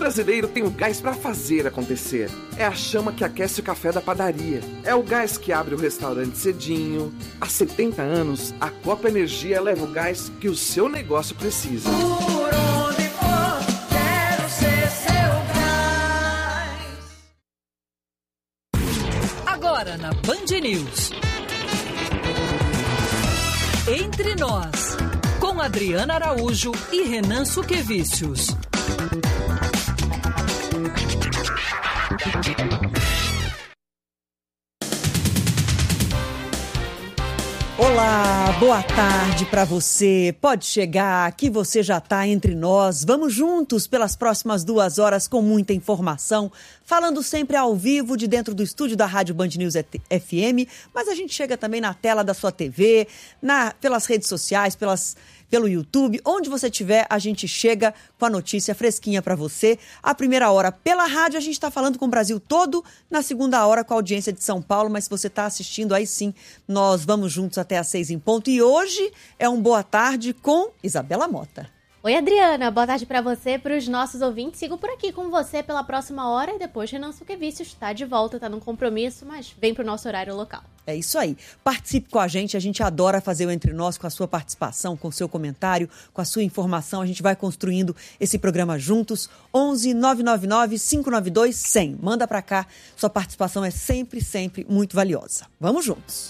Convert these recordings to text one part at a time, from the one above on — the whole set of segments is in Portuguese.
brasileiro tem o gás para fazer acontecer. É a chama que aquece o café da padaria. É o gás que abre o restaurante cedinho. Há 70 anos, a Copa Energia leva o gás que o seu negócio precisa. Por onde for, quero ser seu gás. Agora na Band News. Entre Nós, com Adriana Araújo e Renan Suquevicius. Olá, boa tarde para você. Pode chegar, que você já está entre nós. Vamos juntos pelas próximas 2 horas com muita informação, falando sempre ao vivo de dentro do estúdio da Rádio Band News FM, mas a gente chega também na tela da sua TV, pelas redes sociais, pelo YouTube, onde você estiver, a gente chega com a notícia fresquinha para você. A primeira hora pela rádio, a gente está falando com o Brasil todo, na segunda hora com a audiência de São Paulo, mas se você está assistindo, aí sim, nós vamos juntos até às 6 em ponto. E hoje é um Boa Tarde com Isabela Mota. Oi, Adriana. Boa tarde para você, para os nossos ouvintes. Sigo por aqui com você pela próxima hora e depois Renan Suquevicius está de volta, está num compromisso, mas vem para o nosso horário local. É isso aí. Participe com a gente adora fazer o Entre Nós com a sua participação, com o seu comentário, com a sua informação. A gente vai construindo esse programa juntos. 11 999 592 100. Manda para cá, sua participação é sempre, sempre muito valiosa. Vamos juntos.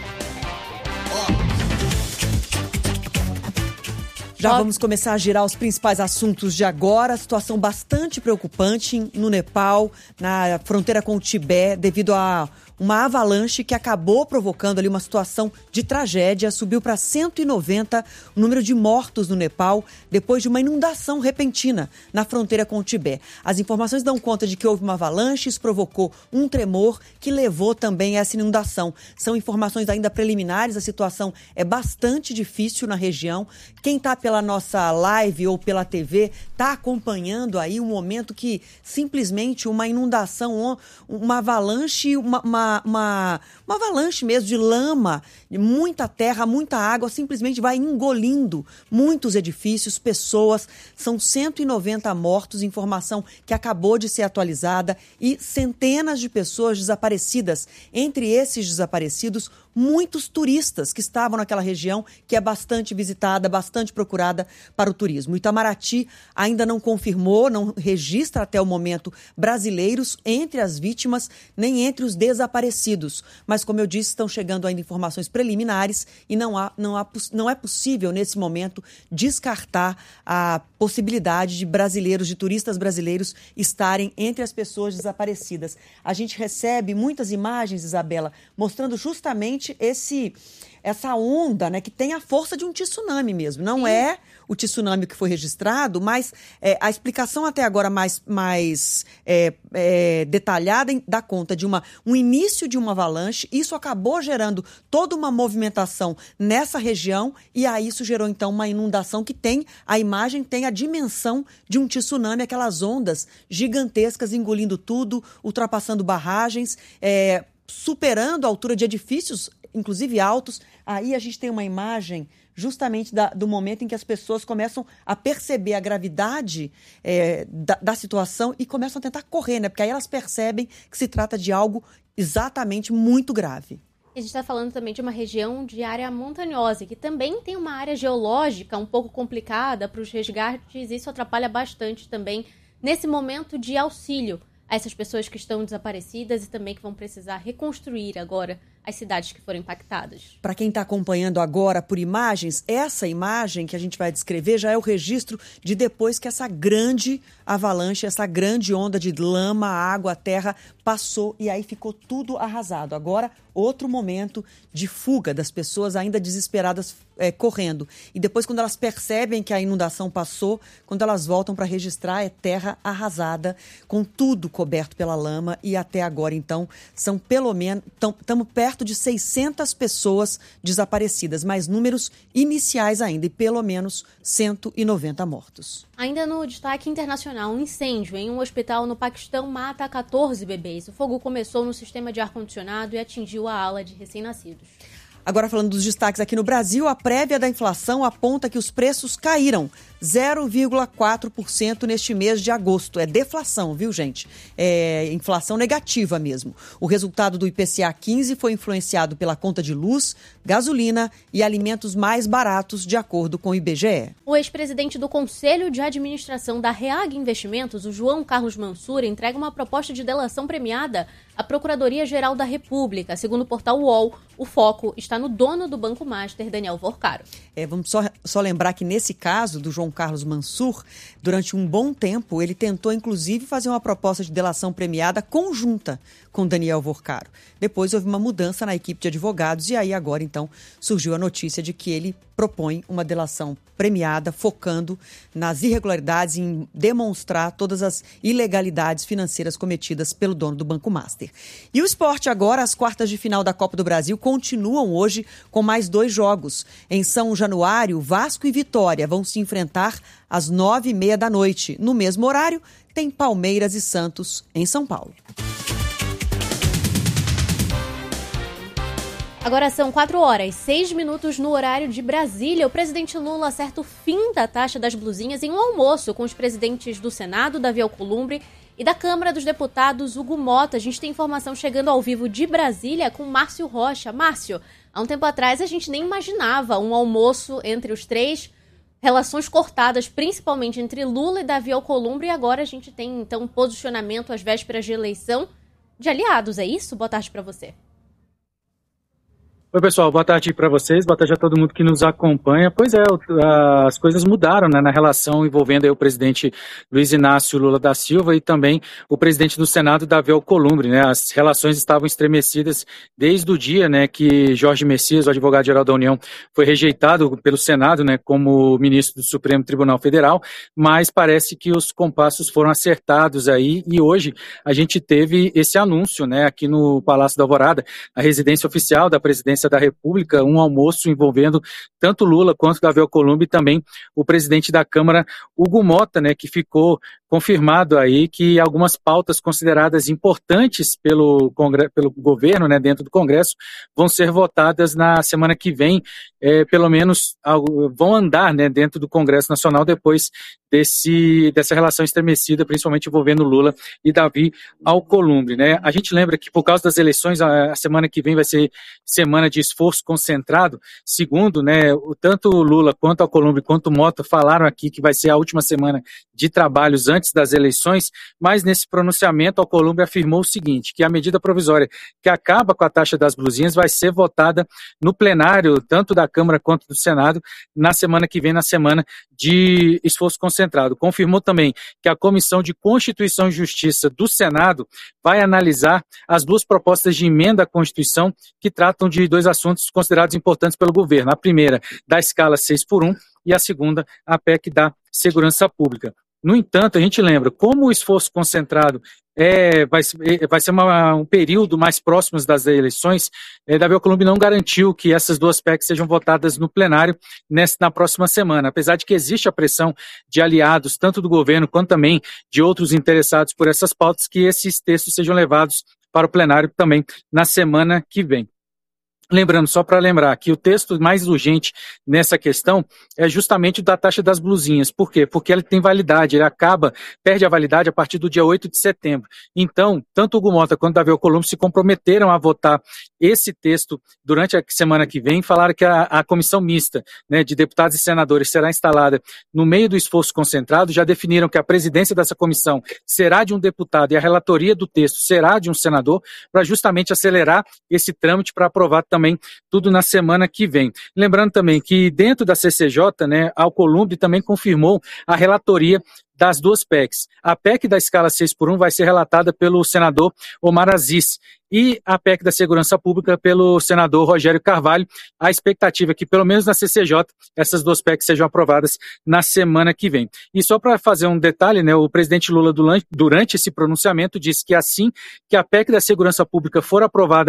Já vamos começar a girar os principais assuntos de agora. Situação bastante preocupante no Nepal, na fronteira com o Tibete, devido a uma avalanche que acabou provocando ali uma situação de tragédia. Subiu para 190 o número de mortos no Nepal depois de uma inundação repentina na fronteira com o Tibete. As informações dão conta de que houve uma avalanche, isso provocou um tremor que levou também a essa inundação. São informações ainda preliminares, a situação é bastante difícil na região. Quem está pela nossa live ou pela TV está acompanhando aí um momento que simplesmente uma inundação, uma avalanche, uma avalanche mesmo de lama, de muita terra, muita água, simplesmente vai engolindo muitos edifícios, pessoas. São 190 mortos, informação que acabou de ser atualizada, e centenas de pessoas desaparecidas. Entre esses desaparecidos, muitos turistas que estavam naquela região que é bastante visitada, bastante procurada para o turismo. O Itamaraty ainda não confirmou, não registra até o momento brasileiros entre as vítimas, nem entre os desaparecidos. Mas, como eu disse, estão chegando ainda informações preliminares e não é possível, nesse momento, descartar a possibilidade de brasileiros, de turistas brasileiros estarem entre as pessoas desaparecidas. A gente recebe muitas imagens, Isabela, mostrando justamente essa onda, né, que tem a força de um tsunami mesmo. Não é o tsunami que foi registrado, mas a explicação até agora mais detalhada dá conta de um início de uma avalanche. Isso acabou gerando toda uma movimentação nessa região e aí isso gerou então uma inundação que a imagem tem a dimensão de um tsunami, aquelas ondas gigantescas engolindo tudo, ultrapassando barragens, superando a altura de edifícios, inclusive altos. Aí a gente tem uma imagem justamente do momento em que as pessoas começam a perceber a gravidade da situação e começam a tentar correr, né? Porque aí elas percebem que se trata de algo exatamente muito grave. A gente está falando também de uma região de área montanhosa, que também tem uma área geológica um pouco complicada para os resgates. Isso atrapalha bastante também nesse momento de auxílio a essas pessoas que estão desaparecidas e também que vão precisar reconstruir agora as cidades que foram impactadas. Para quem está acompanhando agora por imagens, essa imagem que a gente vai descrever já é o registro de depois que essa grande avalanche, essa grande onda de lama, água, terra passou e aí ficou tudo arrasado. Agora, outro momento de fuga das pessoas ainda desesperadas correndo. E depois, quando elas percebem que a inundação passou, quando elas voltam para registrar, é terra arrasada, com tudo coberto pela lama. E até agora, então, são pelo menos... Estamos perto de 600 pessoas desaparecidas, mas números iniciais ainda, e pelo menos 190 mortos. Ainda no destaque internacional, um incêndio em um hospital no Paquistão mata 14 bebês. O fogo começou no sistema de ar-condicionado e atingiu a ala de recém-nascidos. Agora falando dos destaques aqui no Brasil, a prévia da inflação aponta que os preços caíram 0,4% neste mês de agosto. É deflação, viu, gente? É inflação negativa mesmo. O resultado do IPCA 15 foi influenciado pela conta de luz, gasolina e alimentos mais baratos, de acordo com o IBGE. O ex-presidente do Conselho de Administração da Reag Investimentos, o João Carlos Mansur, entrega uma proposta de delação premiada à Procuradoria-Geral da República. Segundo o portal UOL, o foco está no dono do Banco Master, Daniel Vorcaro. Vamos só lembrar que nesse caso do João Carlos Mansur, durante um bom tempo, ele tentou inclusive fazer uma proposta de delação premiada conjunta com Daniel Vorcaro. Depois houve uma mudança na equipe de advogados e aí agora então surgiu a notícia de que ele propõe uma delação premiada focando nas irregularidades, em demonstrar todas as ilegalidades financeiras cometidas pelo dono do Banco Master. E o esporte agora, as quartas de final da Copa do Brasil continuam hoje com mais 2 jogos. Em São Januário, Vasco e Vitória vão se enfrentar às 9h30 da noite. No mesmo horário, tem Palmeiras e Santos em São Paulo. Agora são 4h06 no horário de Brasília. O presidente Lula acerta o fim da taxa das blusinhas em um almoço com os presidentes do Senado, Davi Alcolumbre, e da Câmara dos Deputados, Hugo Mota. A gente tem informação chegando ao vivo de Brasília com Márcio Rocha. Márcio, há um tempo atrás a gente nem imaginava um almoço entre os três, relações cortadas principalmente entre Lula e Davi Alcolumbre, e agora a gente tem então um posicionamento às vésperas de eleição de aliados, é isso? Boa tarde para você. Oi, pessoal, boa tarde para vocês, boa tarde a todo mundo que nos acompanha. Pois é, as coisas mudaram, né, na relação envolvendo aí o presidente Luiz Inácio Lula da Silva e também o presidente do Senado, Davi Alcolumbre, né? As relações estavam estremecidas desde o dia, né, que Jorge Messias, o advogado-geral da União, foi rejeitado pelo Senado, né, como ministro do Supremo Tribunal Federal, mas parece que os compassos foram acertados aí e hoje a gente teve esse anúncio, né, aqui no Palácio da Alvorada, a residência oficial da presidência da República, um almoço envolvendo tanto Lula quanto Davi Alcolumbre e também o presidente da Câmara, Hugo Mota, né, que ficou confirmado aí que algumas pautas consideradas importantes pelo governo, né, dentro do Congresso, vão ser votadas na semana que vem, pelo menos vão andar, né, dentro do Congresso Nacional depois dessa relação estremecida, principalmente envolvendo Lula e Davi Alcolumbre, né? A gente lembra que por causa das eleições, a semana que vem vai ser semana de esforço concentrado, segundo, né, tanto Lula quanto Alcolumbre quanto Mota falaram aqui que vai ser a última semana de trabalhos antes das eleições, mas nesse pronunciamento Alcolumbre afirmou o seguinte, que a medida provisória que acaba com a taxa das blusinhas vai ser votada no plenário, tanto da Câmara quanto do Senado, na semana que vem, na semana de esforço concentrado. Confirmou também que a Comissão de Constituição e Justiça do Senado vai analisar as 2 propostas de emenda à Constituição que tratam de 2 assuntos considerados importantes pelo governo. A primeira, da escala 6x1, e a segunda, a PEC da Segurança Pública. No entanto, a gente lembra, como o esforço concentrado vai ser um período mais próximo das eleições, Davi Alcolumbre não garantiu que essas 2 PECs sejam votadas no plenário na próxima semana, apesar de que existe a pressão de aliados, tanto do governo quanto também de outros interessados por essas pautas, que esses textos sejam levados para o plenário também na semana que vem. Lembrando, só para lembrar, que o texto mais urgente nessa questão é justamente o da taxa das blusinhas. Por quê? Porque ele tem validade, perde a validade a partir do dia 8 de setembro. Então, tanto o Hugo Mota quanto o Davi Alcolumbre se comprometeram a votar esse texto durante a semana que vem, falaram que a comissão mista, né, de deputados e senadores será instalada no meio do esforço concentrado, já definiram que a presidência dessa comissão será de um deputado e a relatoria do texto será de um senador, para justamente acelerar esse trâmite para aprovar também tudo na semana que vem. Lembrando também que dentro da CCJ, né, Alcolumbre também confirmou a relatoria das 2 PECs. A PEC da escala 6x1 vai ser relatada pelo senador Omar Aziz e a PEC da Segurança Pública pelo senador Rogério Carvalho. A expectativa é que, pelo menos na CCJ, essas 2 PECs sejam aprovadas na semana que vem. E só para fazer um detalhe, né, o presidente Lula, durante esse pronunciamento, disse que assim que a PEC da Segurança Pública for aprovada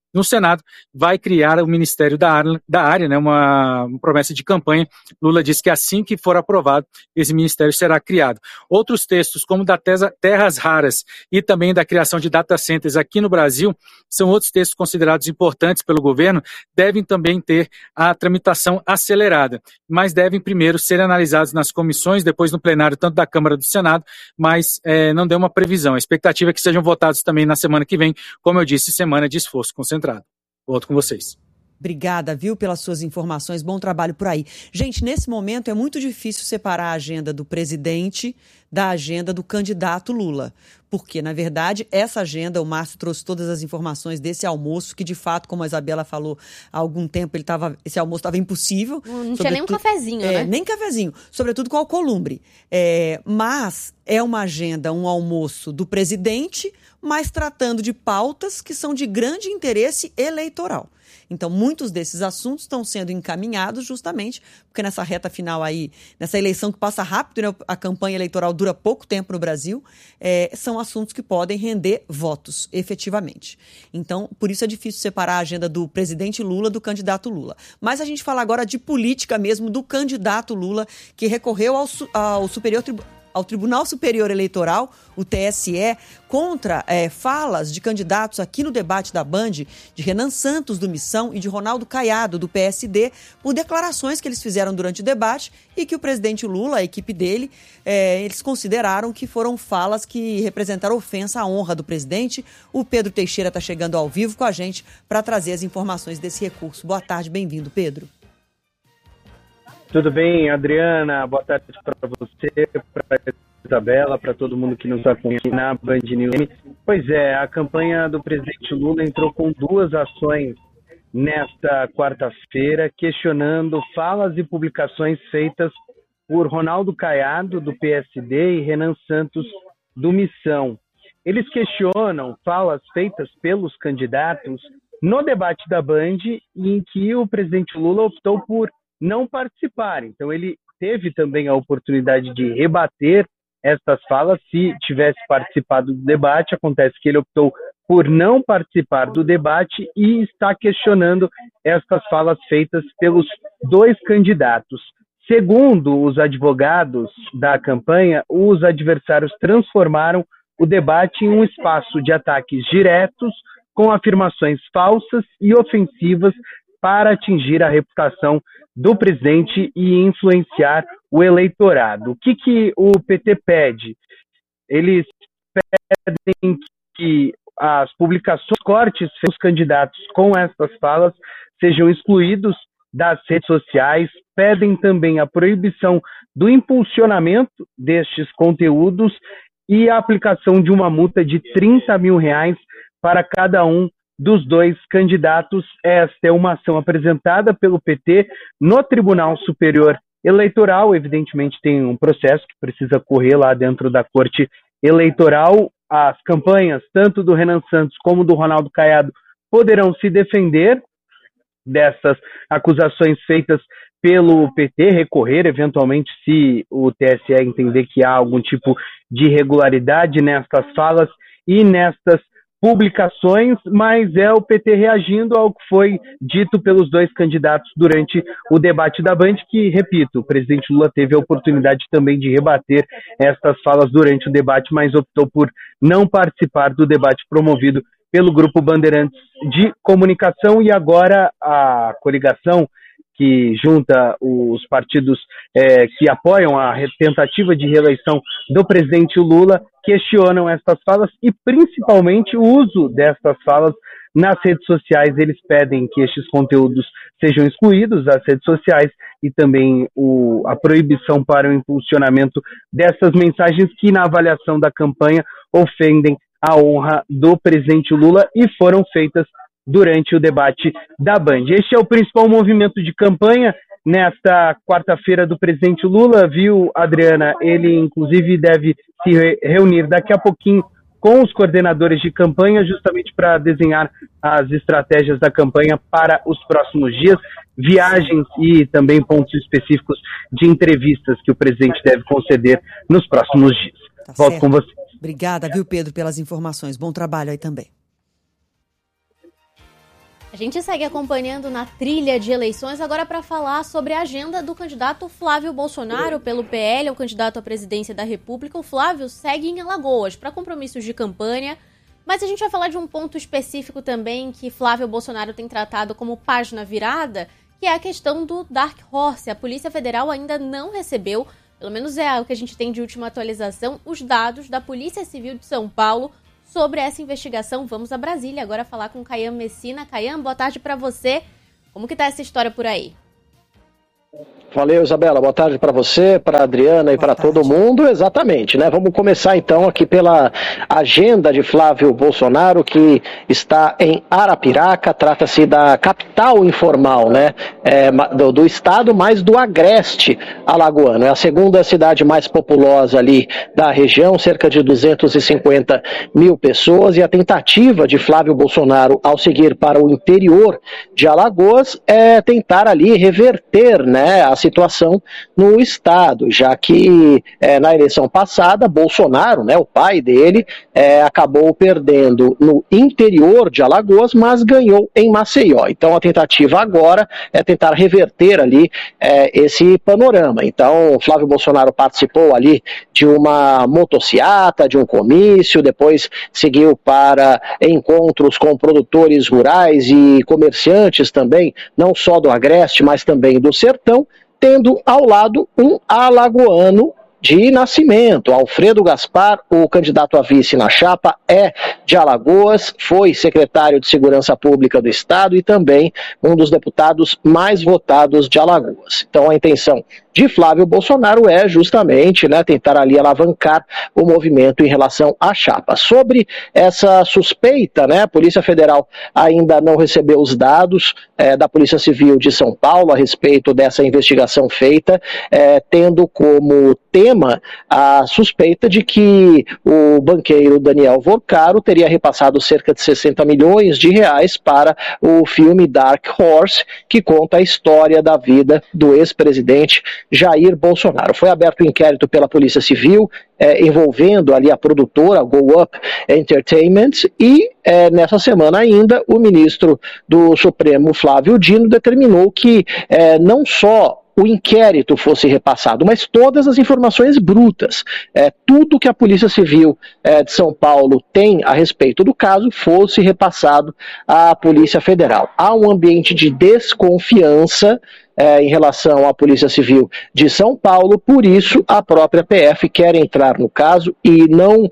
no Senado, vai criar o Ministério da Área, né, uma promessa de campanha. Lula disse que assim que for aprovado, esse ministério será criado. Outros textos, como da terras raras e também da criação de data centers aqui no Brasil, são outros textos considerados importantes pelo governo, devem também ter a tramitação acelerada, mas devem primeiro ser analisados nas comissões, depois no plenário tanto da Câmara do Senado, mas não deu uma previsão. A expectativa é que sejam votados também na semana que vem, como eu disse, semana de esforço concentrado. Volto com vocês. Obrigada, viu, pelas suas informações. Bom trabalho por aí. Gente, nesse momento é muito difícil separar a agenda do presidente da agenda do candidato Lula. Porque, na verdade, essa agenda, o Márcio trouxe todas as informações desse almoço, que de fato, como a Isabela falou, há algum tempo esse almoço estava impossível. Não tinha nem um cafezinho, né? Nem cafezinho, sobretudo com alcolumbre. Mas é uma agenda, um almoço do presidente, mas tratando de pautas que são de grande interesse eleitoral. Então, muitos desses assuntos estão sendo encaminhados justamente porque nessa reta final aí, nessa eleição que passa rápido, né, a campanha eleitoral dura pouco tempo no Brasil, são assuntos que podem render votos, efetivamente. Então, por isso é difícil separar a agenda do presidente Lula do candidato Lula. Mas a gente fala agora de política mesmo do candidato Lula, que recorreu ao Tribunal Superior Eleitoral, o TSE, contra falas de candidatos aqui no debate da Band, de Renan Santos, do Missão, e de Ronaldo Caiado, do PSD, por declarações que eles fizeram durante o debate e que o presidente Lula, a equipe dele, eles consideraram que foram falas que representaram ofensa à honra do presidente. O Pedro Teixeira está chegando ao vivo com a gente para trazer as informações desse recurso. Boa tarde, bem-vindo, Pedro. Tudo bem, Adriana? Boa tarde para você, para a Isabela, para todo mundo que nos acompanha na Band News. Pois é, a campanha do presidente Lula entrou com 2 ações nesta quarta-feira, questionando falas e publicações feitas por Ronaldo Caiado, do PSD, e Renan Santos, do Missão. Eles questionam falas feitas pelos candidatos no debate da Band, em que o presidente Lula optou por não participar. Então, ele teve também a oportunidade de rebater estas falas se tivesse participado do debate. Acontece que ele optou por não participar do debate e está questionando estas falas feitas pelos 2 candidatos. Segundo os advogados da campanha, os adversários transformaram o debate em um espaço de ataques diretos, com afirmações falsas e ofensivas para atingir a reputação do presidente e influenciar o eleitorado. O que o PT pede? Eles pedem que as publicações, cortes dos candidatos com essas falas sejam excluídos das redes sociais, pedem também a proibição do impulsionamento destes conteúdos e a aplicação de uma multa de R$30 mil para cada um dos 2 candidatos. Esta é uma ação apresentada pelo PT no Tribunal Superior Eleitoral. Evidentemente tem um processo que precisa correr lá dentro da Corte Eleitoral. As campanhas, tanto do Renan Santos como do Ronaldo Caiado, poderão se defender dessas acusações feitas pelo PT, recorrer eventualmente se o TSE entender que há algum tipo de irregularidade nestas falas e nestas publicações, mas é o PT reagindo ao que foi dito pelos 2 candidatos durante o debate da Band, que, repito, o presidente Lula teve a oportunidade também de rebater estas falas durante o debate, mas optou por não participar do debate promovido pelo Grupo Bandeirantes de Comunicação. E agora a coligação que junta os partidos que apoiam a tentativa de reeleição do presidente Lula, questionam estas falas e principalmente o uso destas falas nas redes sociais. Eles pedem que estes conteúdos sejam excluídos das redes sociais e também a proibição para o impulsionamento dessas mensagens que, na avaliação da campanha, ofendem a honra do presidente Lula e foram feitas durante o debate da Band. Este é o principal movimento de campanha nesta quarta-feira do presidente Lula, viu, Adriana? Ele, inclusive, deve se reunir daqui a pouquinho com os coordenadores de campanha, justamente para desenhar as estratégias da campanha para os próximos dias, viagens e também pontos específicos de entrevistas que o presidente deve conceder nos próximos dias. Tá Volto certo. com você. Obrigada, viu, Pedro, pelas informações. Bom trabalho aí também. A gente segue acompanhando na trilha de eleições agora para falar sobre a agenda do candidato Flávio Bolsonaro pelo PL, o candidato à presidência da República. O Flávio segue em Alagoas para compromissos de campanha, mas a gente vai falar de um ponto específico também que Flávio Bolsonaro tem tratado como página virada, que é a questão do Dark Horse. A Polícia Federal ainda não recebeu, pelo menos é o que a gente tem de última atualização, os dados da Polícia Civil de São Paulo sobre essa investigação. Vamos a Brasília agora falar com Caian Messina. Caian, boa tarde para você. Como que tá essa história por aí? Valeu, Isabela. Boa tarde para você, para a Adriana e para todo mundo. Exatamente, né? Vamos começar então aqui pela agenda de Flávio Bolsonaro, que está em Arapiraca. Trata-se da capital informal, né? Do estado, mas do agreste alagoano. É a segunda cidade mais populosa ali da região, cerca de 250 mil pessoas. E a tentativa de Flávio Bolsonaro, ao seguir para o interior de Alagoas, é tentar ali reverter, né, a situação no estado, já que na eleição passada, Bolsonaro, né, o pai dele, acabou perdendo no interior de Alagoas, mas ganhou em Maceió. Então a tentativa agora é tentar reverter ali esse panorama. Então Flávio Bolsonaro participou ali de uma motociata, de um comício, depois seguiu para encontros com produtores rurais e comerciantes também, não só do agreste, mas também do sertão, tendo ao lado um alagoano de nascimento. Alfredo Gaspar, o candidato a vice na chapa, é de Alagoas, foi secretário de Segurança Pública do Estado e também um dos deputados mais votados de Alagoas. Então a intenção de Flávio Bolsonaro é justamente, né, tentar ali alavancar o movimento em relação à chapa. Sobre essa suspeita, né, a Polícia Federal ainda não recebeu os dados da Polícia Civil de São Paulo a respeito dessa investigação feita, tendo como tema a suspeita de que o banqueiro Daniel Vorcaro teria repassado cerca de 60 milhões de reais para o filme Dark Horse, que conta a história da vida do ex-presidente Jair Bolsonaro. Foi aberto um inquérito pela Polícia Civil, envolvendo ali a produtora Go Up Entertainment e nessa semana ainda o ministro do Supremo Flávio Dino determinou que não só o inquérito fosse repassado, mas todas as informações brutas, tudo que a Polícia Civil de São Paulo tem a respeito do caso fosse repassado à Polícia Federal. Há um ambiente de desconfiança em relação à Polícia Civil de São Paulo, por isso a própria PF quer entrar no caso e não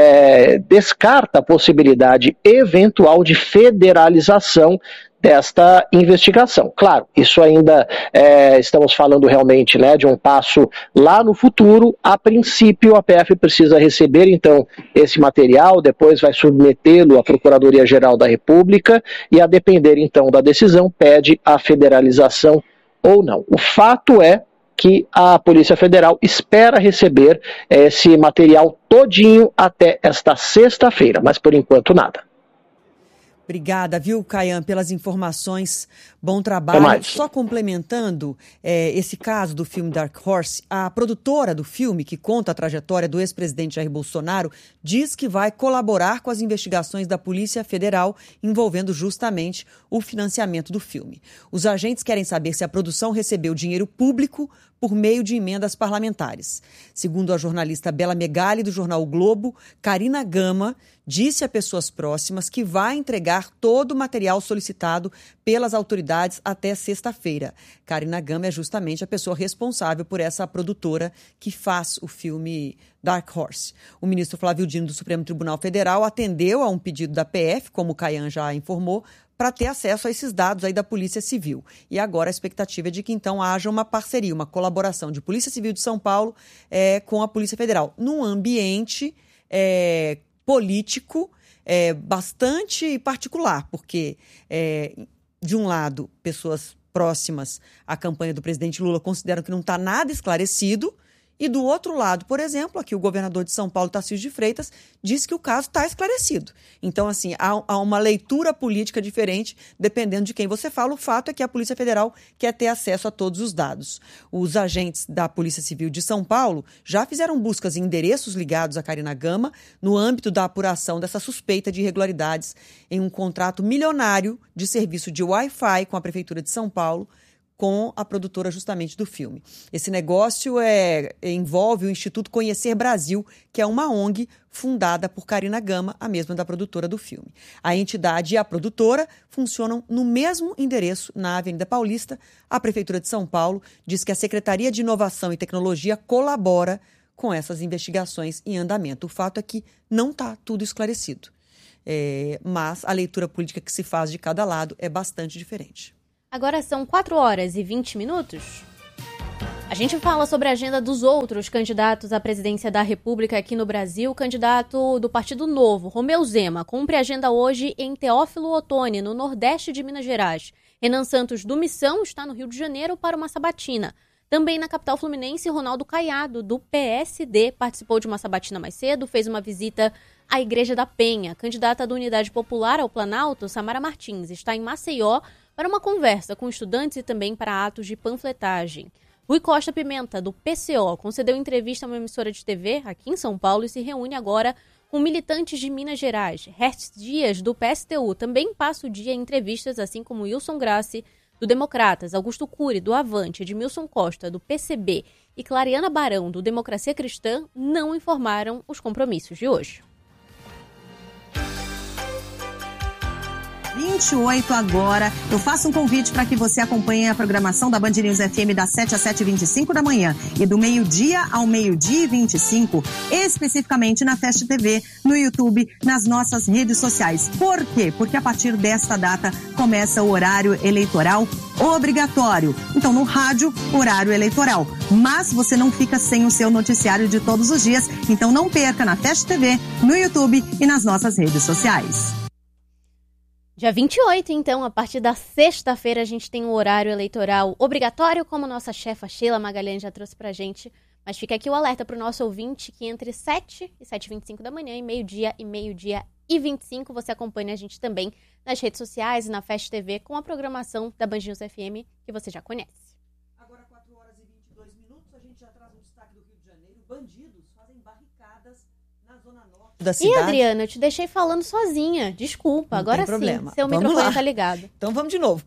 descarta a possibilidade eventual de federalização desta investigação. Claro, isso ainda estamos falando realmente, né, de um passo lá no futuro. A princípio, a PF precisa receber, então, esse material, depois vai submetê-lo à Procuradoria-Geral da República e, a depender, então, da decisão, pede a federalização ou não. O fato é que a Polícia Federal espera receber esse material todinho até esta sexta-feira, mas por enquanto nada. Obrigada, viu, Caian, pelas informações. Bom trabalho. Só complementando esse caso do filme Dark Horse, a produtora do filme, que conta a trajetória do ex-presidente Jair Bolsonaro, diz que vai colaborar com as investigações da Polícia Federal envolvendo justamente o financiamento do filme. Os agentes querem saber se a produção recebeu dinheiro público por meio de emendas parlamentares. Segundo a jornalista Bela Megali, do jornal O Globo, Karina Gama disse a pessoas próximas que vai entregar todo o material solicitado pelas autoridades até sexta-feira. Karina Gama é justamente a pessoa responsável por essa produtora que faz o filme Dark Horse. O ministro Flávio Dino, do Supremo Tribunal Federal, atendeu a um pedido da PF, como o Caian já informou, para ter acesso a esses dados aí da Polícia Civil. E agora a expectativa é de que então haja uma parceria, uma colaboração de Polícia Civil de São Paulo com a Polícia Federal, num ambiente político bastante particular, porque, de um lado, pessoas próximas à campanha do presidente Lula consideram que não está nada esclarecido, E do outro lado, por exemplo, aqui o governador de São Paulo, Tarcísio de Freitas, disse que o caso está esclarecido. Então, assim, há uma leitura política diferente dependendo de quem você fala. O fato é que a Polícia Federal quer ter acesso a todos os dados. Os agentes da Polícia Civil de São Paulo já fizeram buscas em endereços ligados a Karina Gama no âmbito da apuração dessa suspeita de irregularidades em um contrato milionário de serviço de Wi-Fi com a Prefeitura de São Paulo, com a produtora justamente do filme. Esse negócio envolve o Instituto Conhecer Brasil, que é uma ONG fundada por Karina Gama, a mesma da produtora do filme. A entidade e a produtora funcionam no mesmo endereço, na Avenida Paulista. A Prefeitura de São Paulo diz que a Secretaria de Inovação e Tecnologia colabora com essas investigações em andamento. O fato é que não está tudo esclarecido. Mas a leitura política que se faz de cada lado é bastante diferente. Agora são 4h20. A gente fala sobre a agenda dos outros candidatos à presidência da República aqui no Brasil. O candidato do Partido Novo, Romeu Zema, cumpre a agenda hoje em Teófilo Otoni, no Nordeste de Minas Gerais. Renan Santos, do Missão, está no Rio de Janeiro para uma sabatina. Também na capital fluminense, Ronaldo Caiado, do PSD, participou de uma sabatina mais cedo, fez uma visita à Igreja da Penha. Candidata da Unidade Popular ao Planalto, Samara Martins, está em Maceió para uma conversa com estudantes e também para atos de panfletagem. Rui Costa Pimenta, do PCO, concedeu entrevista a uma emissora de TV aqui em São Paulo e se reúne agora com militantes de Minas Gerais. Hertz Dias, do PSTU, também passa o dia em entrevistas, assim como Wilson Grassi, do Democratas, Augusto Cury, do Avante, Edmilson Costa, do PCB e Clariana Barão, do Democracia Cristã, não informaram os compromissos de hoje. 28 agora. Eu faço um convite para que você acompanhe a programação da Band News FM das 7 às 7h25 da manhã e do meio-dia ao meio-dia e 25, especificamente na Fast TV, no YouTube, nas nossas redes sociais. Por quê? Porque a partir desta data começa o horário eleitoral obrigatório. Então, no rádio, horário eleitoral. Mas você não fica sem o seu noticiário de todos os dias. Então, não perca na Fast TV, no YouTube e nas nossas redes sociais. Dia 28, então, a partir da sexta-feira, a gente tem um horário eleitoral obrigatório, como nossa chefa Sheila Magalhães já trouxe pra gente. Mas fica aqui o alerta pro nosso ouvinte que entre 7 e 7h25 da manhã e meio-dia e 25 você acompanha a gente também nas redes sociais e na Fast TV com a programação da Band News FM, que você já conhece. Agora, 4h22, a gente já traz um destaque do Rio de Janeiro. Bandidos fazem barricadas na zona norte da cidade. E, Adriana, eu te deixei falando sozinha. Desculpa, agora sim. Problema. Seu microfone tá ligado. Então vamos de novo.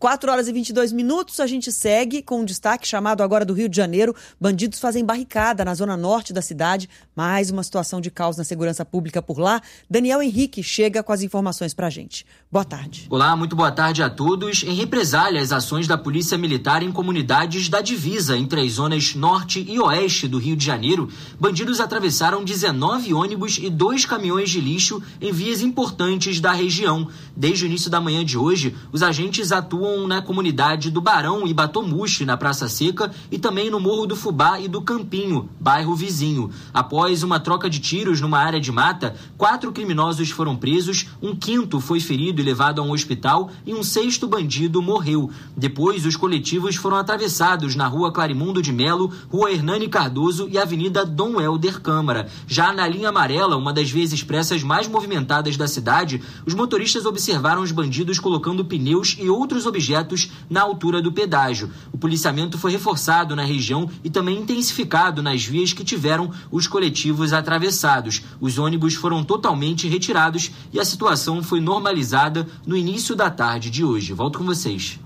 4h22, a gente segue com um destaque chamado agora do Rio de Janeiro. Bandidos fazem barricada na zona norte da cidade. Mais uma situação de caos na segurança pública por lá. Daniel Henrique chega com as informações pra gente. Boa tarde. Olá, muito boa tarde a todos. Em represália às ações da Polícia Militar em comunidades da divisa entre as zonas norte e oeste do Rio de Janeiro, bandidos atravessaram 19 ônibus e 2 caminhões de lixo em vias importantes da região. Desde o início da manhã de hoje, os agentes atuam na comunidade do Barão e Batomuxi, na Praça Seca, e também no Morro do Fubá e do Campinho, bairro vizinho. Após uma troca de tiros numa área de mata, 4 criminosos foram presos, um quinto foi ferido e levado a um hospital e um 6º bandido morreu. Depois, os coletivos foram atravessados na Rua Clarimundo de Melo, Rua Hernani Cardoso e Avenida Dom Helder Câmara. Já na linha amarela, uma das vias expressas mais movimentadas da cidade, os motoristas observaram os bandidos colocando pneus e outros objetos na altura do pedágio. O policiamento foi reforçado na região e também intensificado nas vias que tiveram os coletivos atravessados. Os ônibus foram totalmente retirados e a situação foi normalizada no início da tarde de hoje. Volto com vocês.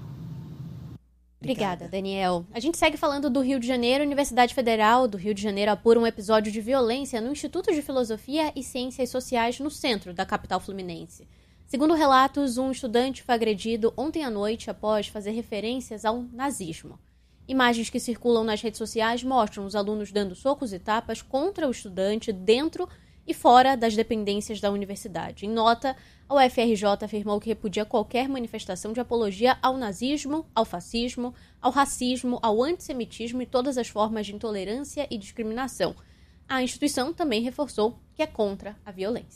Obrigada, Daniel. A gente segue falando do Rio de Janeiro. A Universidade Federal do Rio de Janeiro apura um episódio de violência no Instituto de Filosofia e Ciências Sociais no centro da capital fluminense. Segundo relatos, um estudante foi agredido ontem à noite após fazer referências ao nazismo. Imagens que circulam nas redes sociais mostram os alunos dando socos e tapas contra o estudante dentro e fora das dependências da universidade. Em nota, a UFRJ afirmou que repudia qualquer manifestação de apologia ao nazismo, ao fascismo, ao racismo, ao antissemitismo e todas as formas de intolerância e discriminação. A instituição também reforçou que é contra a violência.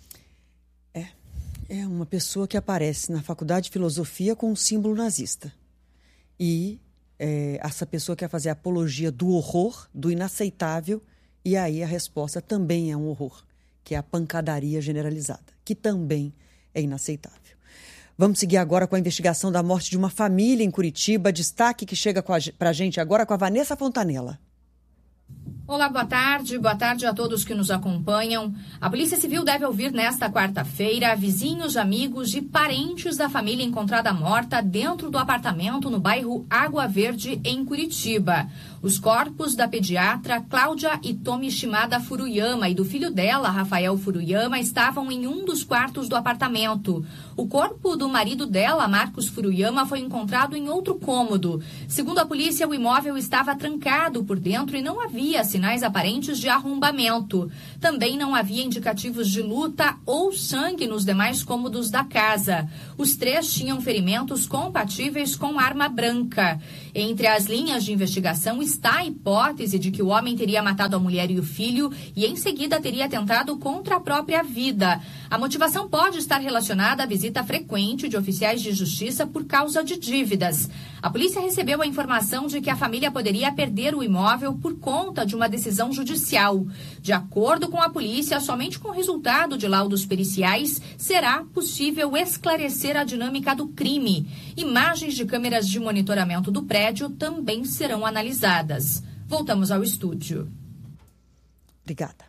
É uma pessoa que aparece na Faculdade de Filosofia com um símbolo nazista. E essa pessoa quer fazer apologia do horror, do inaceitável, e aí a resposta também é um horror, que é a pancadaria generalizada, que também é inaceitável. Vamos seguir agora com a investigação da morte de uma família em Curitiba. Destaque que chega para a gente agora com a Vanessa Fontanella. Olá, boa tarde a todos que nos acompanham. A Polícia Civil deve ouvir nesta quarta-feira vizinhos, amigos e parentes da família encontrada morta dentro do apartamento no bairro Água Verde, em Curitiba. Os corpos da pediatra Cláudia Itomi Shimada Furuyama e do filho dela, Rafael Furuyama, estavam em um dos quartos do apartamento. O corpo do marido dela, Marcos Furuyama, foi encontrado em outro cômodo. Segundo a polícia, o imóvel estava trancado por dentro e não havia sinais aparentes de arrombamento. Também não havia indicativos de luta ou sangue nos demais cômodos da casa. Os três tinham ferimentos compatíveis com arma branca. Entre as linhas de investigação está a hipótese de que o homem teria matado a mulher e o filho e em seguida teria atentado contra a própria vida. A motivação pode estar relacionada à visita frequente de oficiais de justiça por causa de dívidas. A polícia recebeu a informação de que a família poderia perder o imóvel por conta de uma decisão judicial. De acordo com a polícia, somente com o resultado de laudos periciais será possível esclarecer a dinâmica do crime. Imagens de câmeras de monitoramento do prédio também serão analisadas. Voltamos ao estúdio. Obrigada.